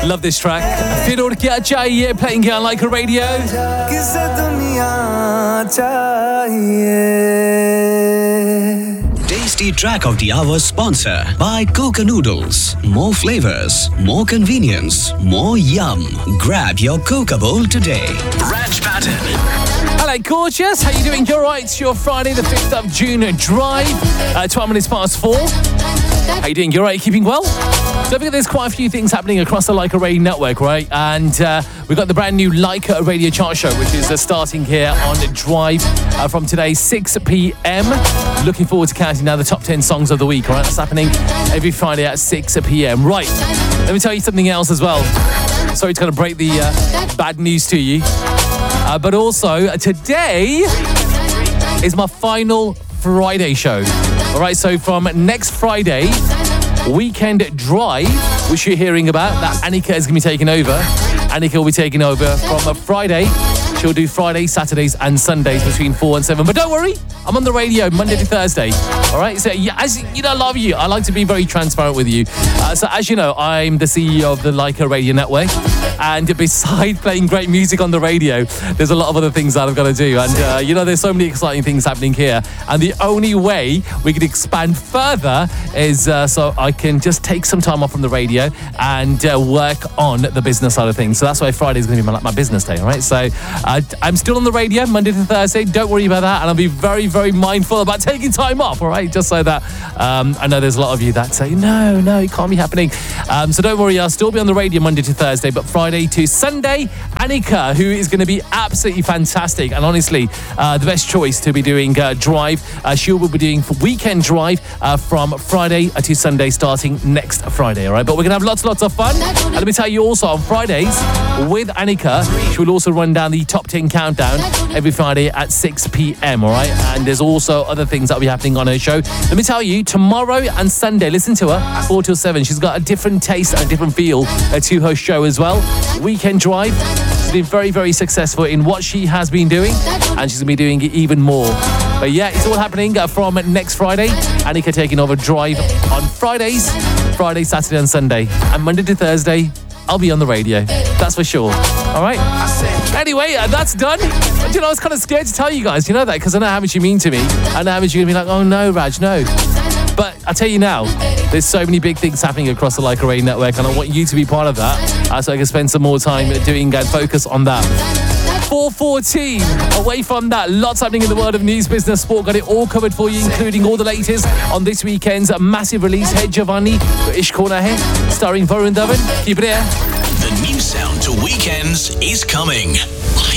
Love this track. Fir Ud Kya Chahiye, playing here on Like a Radio. Tasty Track of the Hour sponsor by Coca Noodles. More flavors, more convenience, more yum. Grab your Coca bowl today. Raj Patton. Hello, gorgeous. How you doing? You're right. It's your Friday, the 5th of June drive. 12 minutes past 4. How you doing? You're right. Keeping well? Don't forget there's quite a few things happening across the Like a Radio network, right? And we've got the brand new Like a Radio chart show, which is starting here on Drive from today, 6 p.m. Looking forward to counting down the top 10 songs of the week, all right? That's happening every Friday at 6 p.m. Right. Let me tell you something else as well. Sorry to kind of break the bad news to you. But also, today is my final Friday show. All right, so from next Friday, Weekend Drive, which you're hearing about, that Annika is going to be taking over. Annika will be taking over from a Friday. She'll do Fridays, Saturdays and Sundays between 4 and 7. But don't worry, I'm on the radio Monday to Thursday. All right? So, yeah, as you know, I love you. I like to be very transparent with you. So, as you know, I'm the CEO of the Like a Radio network. And besides playing great music on the radio, there's a lot of other things that I've got to do. And, you know, there's so many exciting things happening here. And the only way we can expand further is so I can just take some time off from the radio and work on the business side of things. So that's why Friday is going to be my business day, all right? So I'm still on the radio Monday to Thursday. Don't worry about that. And I'll be very, very mindful about taking time off, all right? Just so that I know there's a lot of you that say, no, it can't be happening. So don't worry, I'll still be on the radio Monday to Thursday, but Friday to Sunday, Annika, who is going to be absolutely fantastic and honestly the best choice to be doing Drive. She will be doing Weekend Drive from Friday to Sunday starting next Friday, all right? But we're going to have lots of fun. And let me tell you also, on Fridays with Annika, she will also run down the top 10 countdown every Friday at 6 p.m, all right? And there's also other things that will be happening on her show. Let me tell you, tomorrow and Sunday, listen to her, 4 till 7. She's got a different taste and a different feel to her show as well. Weekend Drive. She's been very, very successful in what she has been doing, and she's going to be doing it even more. But yeah, it's all happening from next Friday. Annika taking over Drive on Fridays, Friday, Saturday and Sunday. And Monday to Thursday, I'll be on the radio. That's for sure. All right? Anyway, that's done. And, you know, I was kind of scared to tell you guys, you know that, because I know how much you mean to me. I know how much you're going to be like, oh no, Raj, no. But I tell you now, there's so many big things happening across the Like a Radio network, and I want you to be part of that, so I can spend some more time doing and focus on that. 4:14. Away from that, lots happening in the world of news, business, sport. Got it all covered for you, including all the latest on this weekend's massive release. Hey Giovanni, Ish Corner here, starring Varun Dhawan. Keep it here. The new sound to weekends is coming.